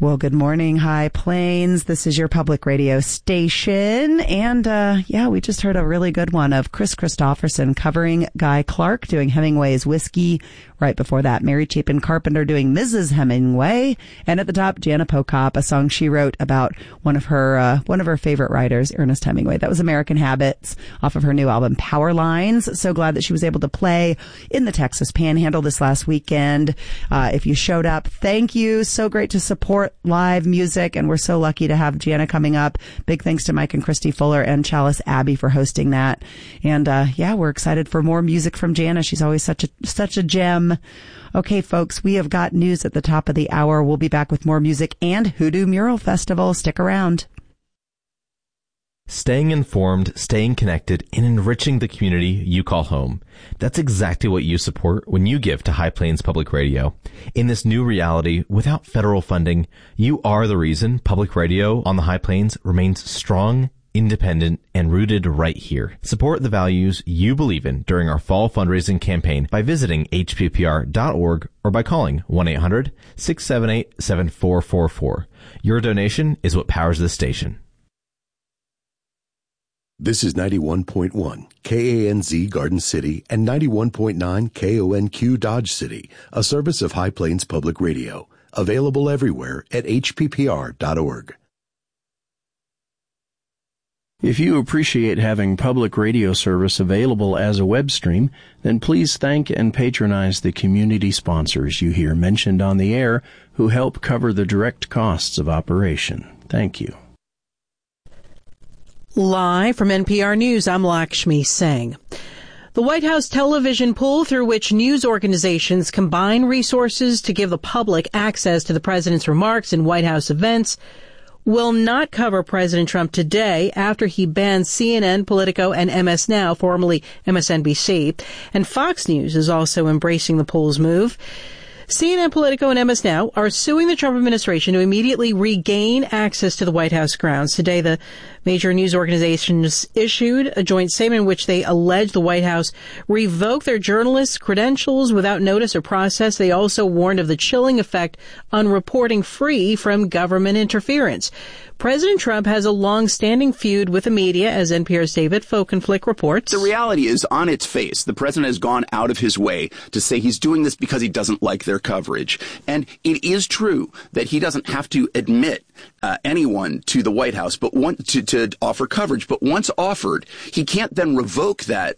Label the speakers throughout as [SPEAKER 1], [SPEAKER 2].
[SPEAKER 1] Well, good morning, High Plains. This is your public radio station. And, we just heard a really good one of Chris Christopherson covering Guy Clark doing Hemingway's Whiskey. Right before that, Mary Chapin Carpenter doing Mrs. Hemingway. And at the top, Jana Pokop, a song she wrote about one of her favorite writers, Ernest Hemingway. That was American Habits off of her new album, Power Lines. So glad that she was able to play in the Texas Panhandle this last weekend. If you showed up, thank you. So great to support live music, and we're so lucky to have Jana coming up. Big thanks to Mike and Christy Fuller and Chalice Abbey for hosting that. And we're excited for more music from Jana. She's always such a gem. Okay, folks, we have got news at the top of the hour. We'll be back with more music and Hoodoo Mural Festival. Stick around.
[SPEAKER 2] Staying informed, staying connected, and enriching the community you call home. That's exactly what you support when you give to High Plains Public Radio. In this new reality, without federal funding, you are the reason public radio on the High Plains remains strong, independent, and rooted right here. Support the values you believe in during our fall fundraising campaign by visiting hppr.org or by calling 1-800-678-7444. Your donation is what powers this station.
[SPEAKER 3] This is 91.1 KANZ Garden City and 91.9 KONQ Dodge City, a service of High Plains Public Radio, available everywhere at hppr.org.
[SPEAKER 4] If you appreciate having public radio service available as a web stream, then please thank and patronize the community sponsors you hear mentioned on the air who help cover the direct costs of operation. Thank you.
[SPEAKER 5] Live from NPR News, I'm Lakshmi Singh. The White House television pool through which news organizations combine resources to give the public access to the president's remarks in White House events will not cover President Trump today after he banned CNN, Politico, and MS Now, formerly MSNBC. And Fox News is also embracing the pool's move. CNN, Politico, and MS Now are suing the Trump administration to immediately regain access to the White House grounds. Today, the major news organizations issued a joint statement in which they allege the White House revoked their journalists' credentials without notice or process. They also warned of the chilling effect on reporting free from government interference. President Trump has a long-standing feud with the media, as NPR's David Folkenflik reports.
[SPEAKER 6] The reality is, on its face, the president has gone out of his way to say he's doing this because he doesn't like their coverage. And it is true that he doesn't have to admit anyone to the White House but to offer coverage. But once offered, he can't then revoke that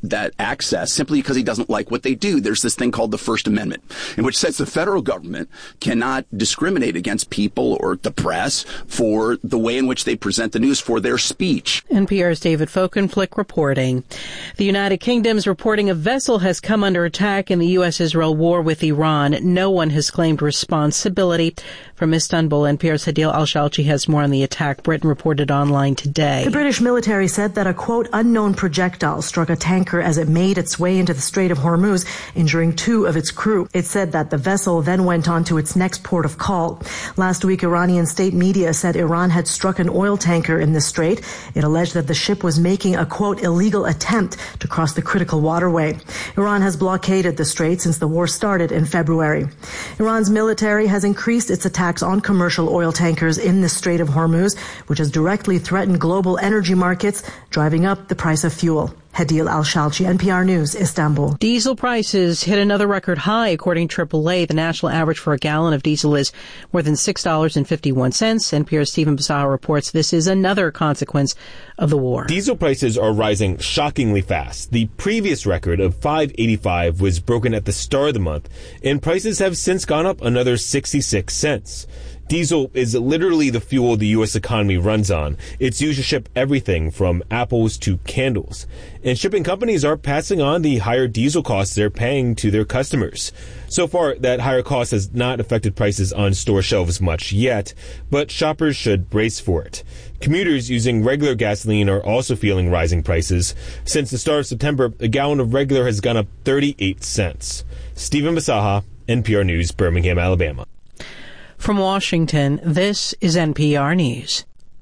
[SPEAKER 6] access simply because he doesn't like what they do. There's this thing called the First Amendment, in which says the federal government cannot discriminate against people or the press for the way in which they present the news, for their speech.
[SPEAKER 5] NPR's David Folkenflik reporting. The United Kingdom's reporting a vessel has come under attack in the U.S.-Israel war with Iran. No one has claimed responsibility. From Istanbul, NPR's Hadil Al-Shalchi has more on the attack. Britain reported online today.
[SPEAKER 7] The British military said that a, quote, unknown projectile struck a tanker as it made its way into the Strait of Hormuz, injuring 2 of its crew. It said that the vessel then went on to its next port of call. Last week, Iranian state media said Iran had struck an oil tanker in the strait. It alleged that the ship was making a, quote, illegal attempt to cross the critical waterway. Iran has blockaded the strait since the war started in February. Iran's military has increased its attacks on commercial oil tankers in the Strait of Hormuz, which has directly threatened global energy markets, driving up the price of fuel. Hadil Al-Shalchi, NPR News, Istanbul.
[SPEAKER 5] Diesel prices hit another record high. According to AAA, the national average for a gallon of diesel is more than $6.51. NPR's Stephen Basaha reports this is another consequence of the war.
[SPEAKER 8] Diesel prices are rising shockingly fast. The previous record of $5.85 was broken at the start of the month, and prices have since gone up another 66 cents. Diesel is literally the fuel the U.S. economy runs on. It's used to ship everything from apples to candles. And shipping companies are passing on the higher diesel costs they're paying to their customers. So far, that higher cost has not affected prices on store shelves much yet, but shoppers should brace for it. Commuters using regular gasoline are also feeling rising prices. Since the start of September, a gallon of regular has gone up 38 cents. Stephen Basaha, NPR News, Birmingham, Alabama.
[SPEAKER 5] From Washington, this is NPR News.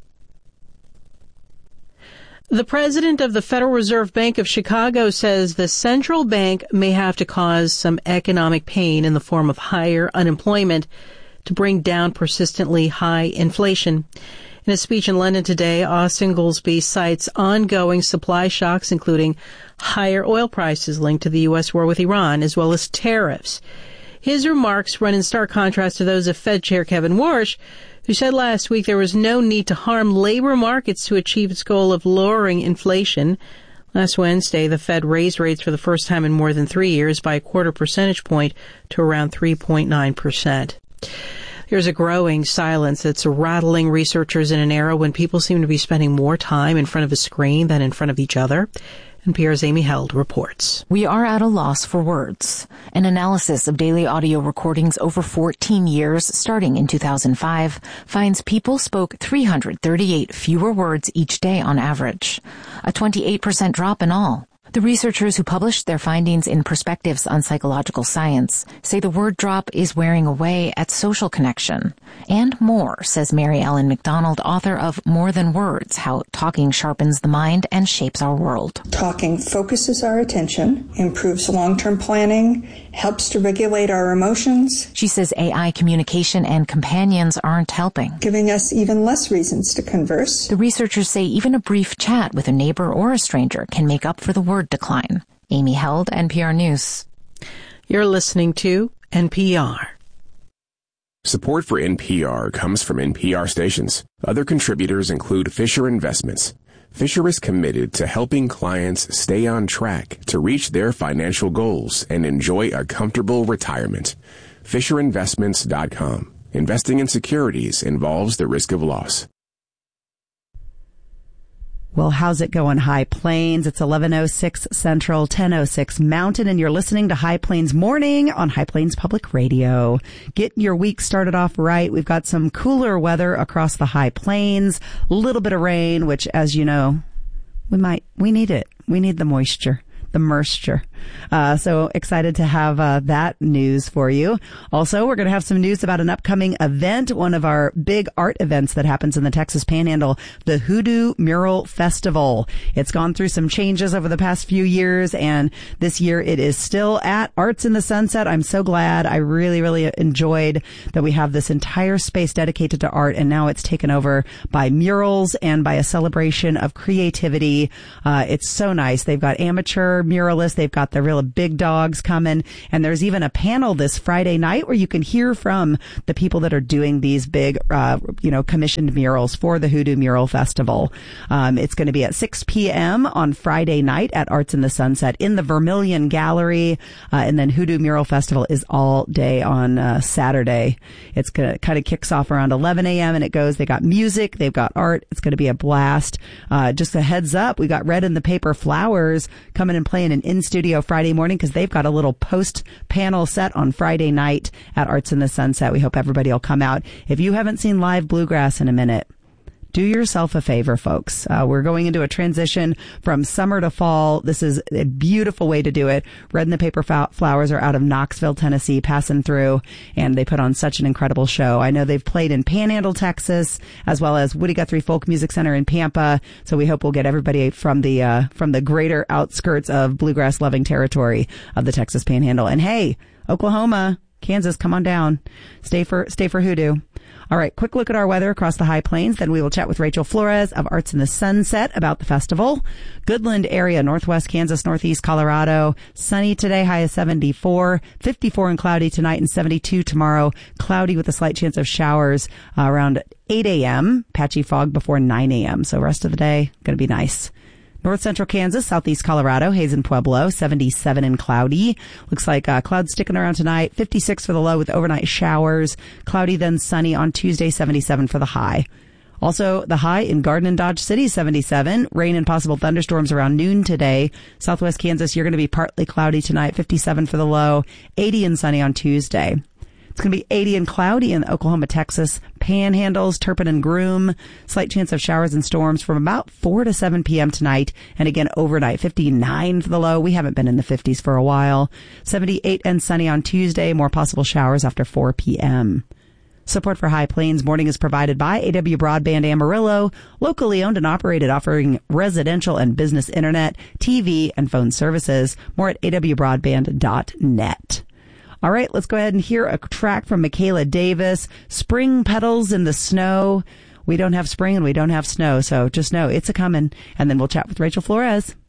[SPEAKER 5] The president of the Federal Reserve Bank of Chicago says the central bank may have to cause some economic pain in the form of higher unemployment to bring down persistently high inflation. In a speech in London today, Austin Goolsbee cites ongoing supply shocks, including higher oil prices linked to the U.S. war with Iran, as well as tariffs. His remarks run in stark contrast to those of Fed Chair Kevin Warsh, who said last week there was no need to harm labor markets to achieve its goal of lowering inflation. Last Wednesday, the Fed raised rates for the first time in more than 3 years by a quarter percentage point to around 3.9%. There's a growing silence that's rattling researchers in an era when people seem to be spending more time in front of a screen than in front of each other. NPR's Amy Held reports.
[SPEAKER 9] We are at a loss for words. An analysis of daily audio recordings over 14 years, starting in 2005, finds people spoke 338 fewer words each day on average, a 28% drop in all. The researchers who published their findings in Perspectives on Psychological Science say the word drop is wearing away at social connection. And more, says Mary Ellen McDonald, author of More Than Words, How Talking Sharpens the Mind and Shapes Our World.
[SPEAKER 10] Talking focuses our attention, improves long-term planning, helps to regulate our emotions.
[SPEAKER 9] She says AI communication and companions aren't helping,
[SPEAKER 10] giving us even less reasons to converse.
[SPEAKER 9] The researchers say even a brief chat with a neighbor or a stranger can make up for the word decline. Amy Held, NPR News.
[SPEAKER 5] You're listening to NPR.
[SPEAKER 11] Support for NPR comes from NPR stations. Other contributors include Fisher Investments. Fisher is committed to helping clients stay on track to reach their financial goals and enjoy a comfortable retirement. FisherInvestments.com. Investing in securities involves the risk of loss.
[SPEAKER 1] Well, how's it going, High Plains? It's 11:06 Central, 10:06 Mountain, and you're listening to High Plains Morning on High Plains Public Radio. Getting your week started off right. We've got some cooler weather across the High Plains, a little bit of rain, which, as you know, we need it. We need the moisture. The moisture. So excited to have that news for you. Also, we're going to have some news about an upcoming event, one of our big art events that happens in the Texas Panhandle, the Hoodoo Mural Festival. It's gone through some changes over the past few years, and this year it is still at Arts in the Sunset. I'm so glad. I really, really enjoyed that we have this entire space dedicated to art, and now it's taken over by murals and by a celebration of creativity. It's so nice. They've got amateur muralists. They've got the real big dogs coming. And there's even a panel this Friday night where you can hear from the people that are doing these big, commissioned murals for the Hoodoo Mural Festival. It's going to be at 6 p.m. on Friday night at Arts in the Sunset in the Vermilion Gallery. And then Hoodoo Mural Festival is all day on Saturday. It's going to kind of kicks off around 11 a.m. and it goes. They got music. They've got art. It's going to be a blast. Just a heads up. We got Red in the Paper Flowers coming and playing an in-studio Friday morning because they've got a little post-panel set on Friday night at Arts in the Sunset. We hope everybody will come out. If you haven't seen live bluegrass in a minute, do yourself a favor, folks. We're going into a transition from summer to fall. This is a beautiful way to do it. Red in the Paper Flowers are out of Knoxville, Tennessee, passing through, and they put on such an incredible show. I know they've played in Panhandle, Texas, as well as Woody Guthrie Folk Music Center in Pampa. So we hope we'll get everybody from the greater outskirts of bluegrass-loving territory of the Texas Panhandle. And hey, Oklahoma, Kansas, come on down. Stay for Hoodoo. All right, quick look at our weather across the High Plains. Then we will chat with Rachel Flores of Arts in the Sunset about the festival. Goodland area, northwest Kansas, northeast Colorado. Sunny today, high of 74. 54 and cloudy tonight and 72 tomorrow. Cloudy with a slight chance of showers around 8 a.m. Patchy fog before 9 a.m. So rest of the day, going to be nice. North central Kansas, southeast Colorado, Hays and Pueblo, 77 and cloudy. Looks like clouds sticking around tonight. 56 for the low with overnight showers. Cloudy, then sunny on Tuesday, 77 for the high. Also, the high in Garden and Dodge City, 77. Rain and possible thunderstorms around noon today. Southwest Kansas, you're going to be partly cloudy tonight. 57 for the low. 80 and sunny on Tuesday. It's going to be 80 and cloudy in Oklahoma, Texas, Panhandles, Turpin and Groom. Slight chance of showers and storms from about 4 to 7 p.m. tonight. And again, overnight, 59 for the low. We haven't been in the 50s for a while. 78 and sunny on Tuesday. More possible showers after 4 p.m. Support for High Plains Morning is provided by AW Broadband Amarillo, locally owned and operated, offering residential and business internet, TV, and phone services. More at awbroadband.net. All right, let's go ahead and hear a track from Michaela Davis, Spring Petals in the Snow. We don't have spring and we don't have snow, so just know it's a coming. And then we'll chat with Rachel Flores.